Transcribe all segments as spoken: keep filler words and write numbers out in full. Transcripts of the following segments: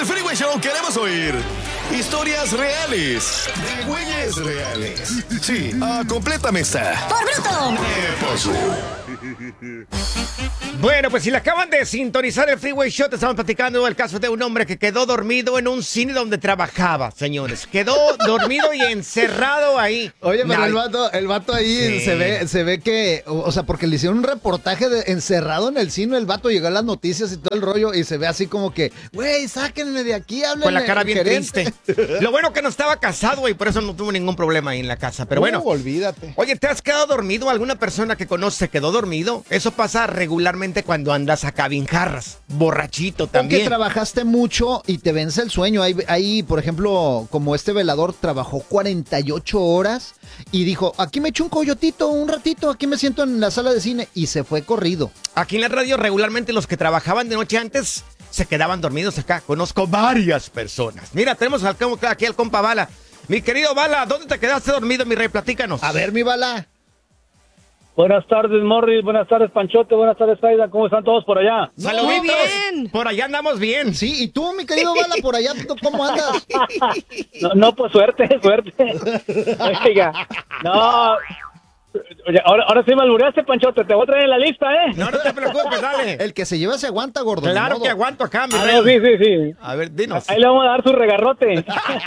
el Freeway Show queremos oír historias reales, de güeyes reales. Sí, a completa mesa. ¡Por bruto! ¿Qué pasó? Bueno, pues si le acaban de sintonizar el Freeway Show, te estamos platicando el caso de un hombre que quedó dormido en un cine donde trabajaba, señores. Quedó dormido y encerrado ahí. Oye, pero Nadie- el vato, el vato ahí Sí. se ve, se ve que, o o sea, porque le hicieron un reportaje de, encerrado en el cine, el vato llegó a las noticias y todo el rollo y se ve así como que, güey, sáquenme de aquí, háblenme. Con la cara bien gerente". triste. Lo bueno que no estaba casado y por eso no tuvo ningún problema ahí en la casa. Pero bueno, Uh, olvídate. oye, ¿te has quedado dormido? ¿Alguna persona que conoce se quedó dormido? Eso pasa regularmente cuando andas acá bien jarras, borrachito O que también. trabajaste mucho y te vence el sueño. Ahí, ahí, por ejemplo, como este velador trabajó cuarenta y ocho horas y dijo, aquí me echo un coyotito un ratito, aquí me siento en la sala de cine y se fue corrido. Aquí en la radio regularmente los que trabajaban de noche antes se quedaban dormidos acá. Conozco varias personas. Mira, tenemos al- aquí al compa Bala. Mi querido Bala, ¿dónde te quedaste dormido, mi rey? Platícanos. A ver, mi bala. Buenas tardes, Morris. Buenas tardes, Panchote. Buenas tardes, Aida. ¿Cómo están todos por allá? Saluditos. Muy bien. Por allá andamos bien. Sí, y tú, mi querido Bala, por allá, ¿tú ¿cómo andas? No, no pues suerte, suerte. Oiga, no. Oye, ahora, ahora sí me albureaste, Panchote. Te voy a traer en la lista, ¿eh? No, no te preocupes, dale. El que se lleva se aguanta, gordo. ni Claro modo. que aguanto acá, mi Ah, rey. no, sí, sí, sí. A ver, dinos. Ahí le vamos a dar su regarrote.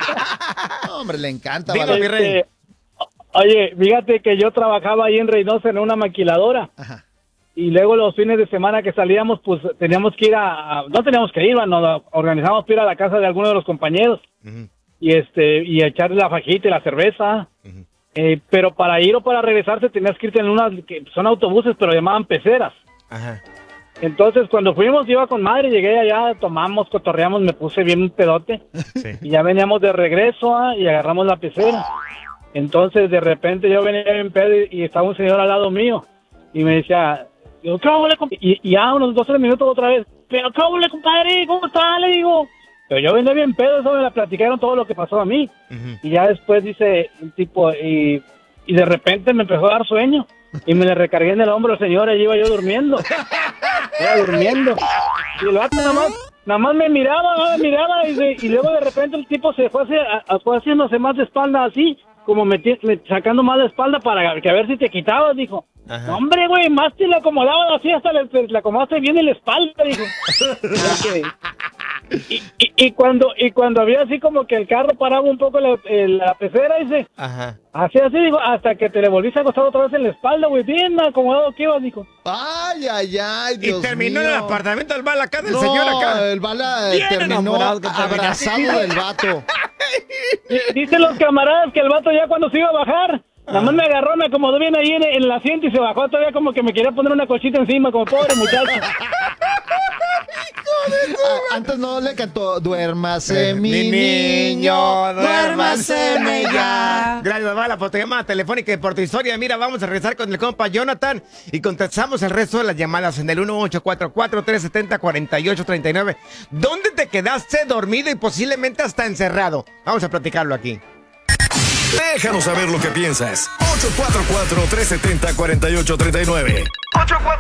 No, hombre, le encanta, Dinos, Bala. mi rey. Este, oye, fíjate que yo trabajaba ahí en Reynosa en una maquiladora. Ajá. Y luego los fines de semana que salíamos, pues teníamos que ir a... a- no teníamos que ir, nos organizábamos para ir a la casa de alguno de los compañeros. Ujú, Y este y echarle la fajita y la cerveza. ujú. Eh, pero para ir o para regresarse tenías que irte en unas que son autobuses, pero llamaban peceras. Ajá. Entonces, cuando fuimos, iba con madre, llegué allá, tomamos, cotorreamos, me puse bien pedote. Sí. Y ya veníamos de regreso ah, y agarramos la pecera. Entonces, de repente yo venía bien pedo y, y estaba un señor al lado mío. Y me decía, digo, ¿qué hubo, compadre? Y, y ya unos dos, tres minutos otra vez. ¿Pero qué hubo, compadre? ¿Cómo está? Le digo. Pero yo venía bien pedo, eso me la platicaron todo lo que pasó a mí. Ujú. Y ya después dice un tipo, y, y de repente me empezó a dar sueño. Y me le recargué en el hombro al señor, y iba yo durmiendo. Iba durmiendo. Y el vato nada más, nada más me miraba, ¿no? me miraba, y, de- y luego de repente el tipo se fue, hacia, a- fue haciéndose más de espalda así, como meti- me- sacando más de espalda para que a ver si te quitabas, dijo. Ajá. No, hombre, güey, más te lo acomodabas así, hasta le, le acomodaste bien en la espalda, dijo. Ok. Y, y, y cuando y cuando había así como que el carro paraba un poco la, eh, la pecera, dice, Ajá. así, así, digo, hasta que te le volviste a acostar otra vez en la espalda, güey, bien acomodado que ibas, dijo. Ay, ay, ay, Y Dios terminó mío. en el apartamento del Bala acá, del No, señor acá. el Bala eh, Bien terminó enamorado que terminaste. abrazado del vato. Dicen los camaradas que el vato ya cuando se iba a bajar, nada más me agarró, me acomodó bien ahí en, en el asiento y se bajó todavía como que me quería poner una colchita encima, como pobre muchacho. Ah, antes no le cantó, duérmase Eh, mi niño, duérmaseme ya. Gracias, Bala, por tu llamada telefónica y por tu historia. Mira, vamos a regresar con el compa Jonathan y contestamos el resto de las llamadas en el uno ocho cuatro cuatro, tres siete cero, cuatro ocho tres nueve. ¿Dónde te quedaste dormido y posiblemente hasta encerrado? Vamos a platicarlo aquí. Déjanos saber lo que piensas. ocho cuatro cuatro, tres siete cero, cuatro ocho tres nueve.